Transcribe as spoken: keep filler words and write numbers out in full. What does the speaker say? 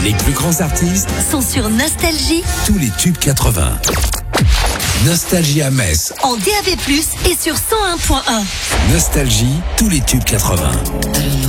Les plus grands artistes sont sur Nostalgie. Tous les tubes quatre-vingts. Nostalgie à Metz. En D A B plus, et sur cent un point un. Nostalgie, tous les tubes quatre-vingts.